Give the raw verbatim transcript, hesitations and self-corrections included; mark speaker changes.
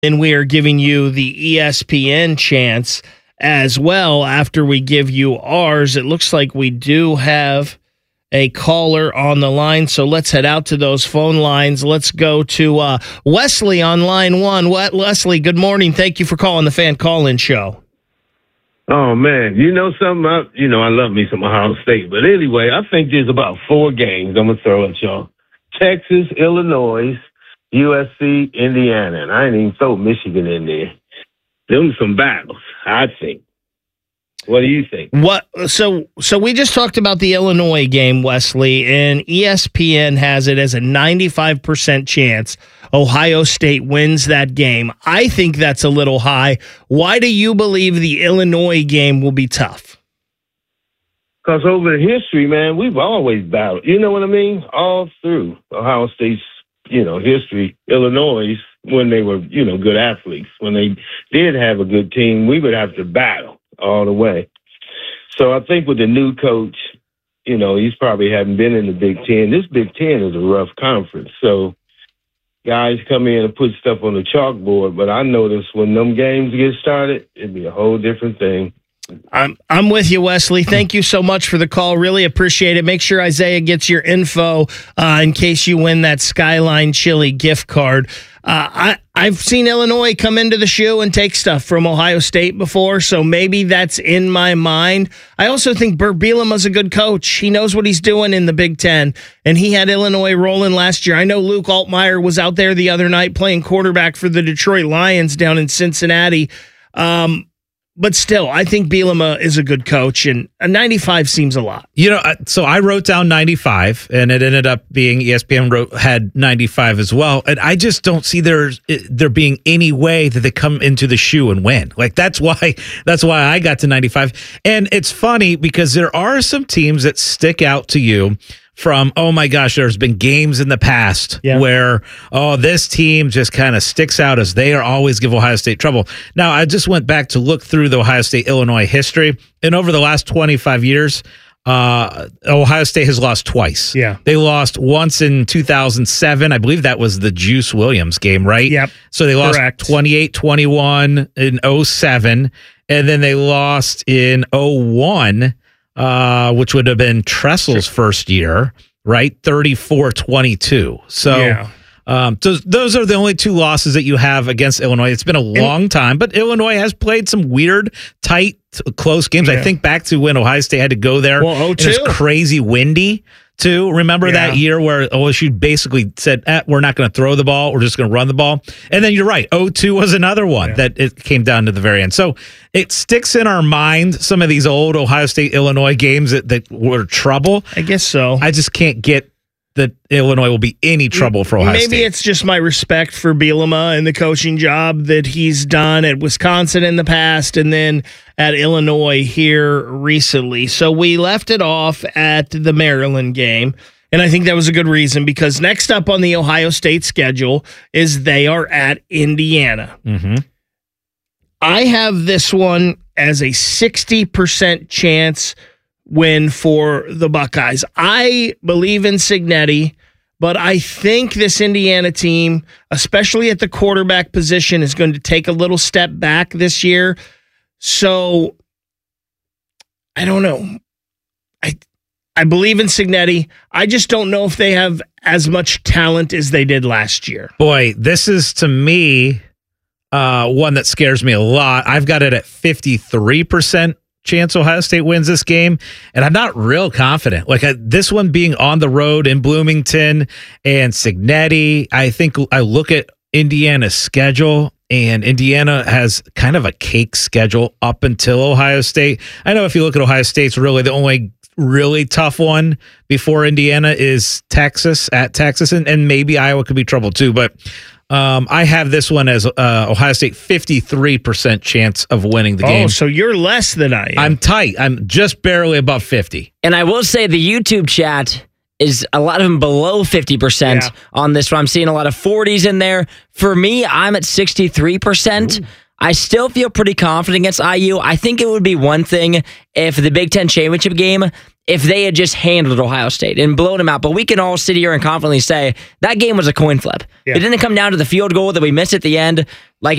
Speaker 1: And we are giving you the E S P N chance as well after we give you ours. It looks like we do have a caller on the line, so let's head out to those phone lines. Let's go to uh, Wesley on line one. What, Wesley, good morning. Thank you for calling the Fan Call-In Show.
Speaker 2: Oh, man. You know something? I, you know, I love me some Ohio State. But anyway, I think there's about four games I'm going to throw at y'all. Texas, Illinois, U S C, Indiana, and I ain't even throw Michigan in there. Them some battles, I think. What do you think?
Speaker 1: What? So, so we just talked about the Illinois game, Wesley, and E S P N has it as a ninety-five percent chance Ohio State wins that game. I think that's a little high. Why do you believe the Illinois game will be tough?
Speaker 2: Because over the history, man, we've always battled. You know what I mean? All through Ohio State's, you know, history, Illinois, when they were, you know, good athletes, when they did have a good team, we would have to battle all the way. So I think with the new coach, you know, he's probably haven't been in the Big Ten. This Big Ten is a rough conference. So guys come in and put stuff on the chalkboard, but I notice when them games get started, it'd be a whole different thing.
Speaker 1: I'm I'm with you, Wesley. Thank you so much for the call. Really appreciate it. Make sure Isaiah gets your info uh, in case you win that Skyline Chili gift card. Uh, I, I've seen Illinois come into the shoe and take stuff from Ohio State before, so maybe that's in my mind. I also think Burt Bielema's a good coach. He knows what he's doing in the Big Ten, and he had Illinois rolling last year. I know Luke Altmaier was out there the other night playing quarterback for the Detroit Lions down in Cincinnati. Um, But still, I think Bielema is a good coach, and a ninety-five seems a lot.
Speaker 3: You know, so I wrote down ninety-five, and it ended up being E S P N wrote, had ninety-five as well. And I just don't see there there being any way that they come into the shoe and win. Like that's why that's why I got to ninety-five. And it's funny because there are some teams that stick out to you. From, oh my gosh, there's been games in the past yeah. where, oh, this team just kind of sticks out as they are always give Ohio State trouble. Now, I just went back to look through the Ohio State-Illinois history, and over the last twenty-five years, uh, Ohio State has lost twice.
Speaker 1: Yeah.
Speaker 3: They lost once in two thousand seven. I believe that was the Juice Williams game, right?
Speaker 1: Yep.
Speaker 3: So they lost
Speaker 1: Correct.
Speaker 3: twenty-eight twenty-one in oh seven, and then they lost in oh one. Uh, which would have been Tressel's first year, right? thirty-four twenty-two. So,
Speaker 1: yeah.
Speaker 3: um, those, those are the only two losses that you have against Illinois. It's been a long time, but Illinois has played some weird, tight, close games. Yeah. I think back to when Ohio State had to go there.
Speaker 1: Well, oh two.
Speaker 3: It was crazy windy, too. Remember yeah. that year where O S U basically said, eh, we're not going to throw the ball. We're just going to run the ball. And then you're right. oh two was another one yeah. that it came down to the very end. So it sticks in our mind, some of these old Ohio State, Illinois games that, that were trouble.
Speaker 1: I guess so.
Speaker 3: I just can't get that Illinois will be any trouble for Ohio
Speaker 1: Maybe
Speaker 3: State.
Speaker 1: Maybe it's just my respect for Bielema and the coaching job that he's done at Wisconsin in the past and then at Illinois here recently. So we left it off at the Maryland game, and I think that was a good reason because next up on the Ohio State schedule is they are at Indiana.
Speaker 3: Mm-hmm.
Speaker 1: I have this one as a sixty percent chance win for the Buckeyes. I believe in Cignetti, but I think this Indiana team, especially at the quarterback position, is going to take a little step back this year. So I don't know. I I believe in Cignetti. I just don't know if they have as much talent as they did last year.
Speaker 3: Boy, this is to me uh, one that scares me a lot. I've got it at fifty-three percent chance Ohio State wins this game, and I'm not real confident. Like I, this one being on the road in Bloomington and Cignetti, I think I look at Indiana's schedule, and Indiana has kind of a cake schedule up until Ohio State. I know if you look at Ohio State's really the only really tough one before Indiana is Texas at Texas, and, and maybe Iowa could be trouble too, but Um, I have this one as uh, Ohio State fifty-three percent chance of winning the game.
Speaker 1: Oh, so you're less than I am.
Speaker 3: I'm tight. I'm just barely above fifty.
Speaker 4: And I will say the YouTube chat is a lot of them below fifty percent yeah. on this one. I'm seeing a lot of forties in there. For me, I'm at sixty-three percent. Ooh. I still feel pretty confident against I U. I think it would be one thing if the Big Ten championship game, if they had just handled Ohio State and blown them out. But we can all sit here and confidently say that game was a coin flip. Yeah. It didn't come down to the field goal that we missed at the end. Like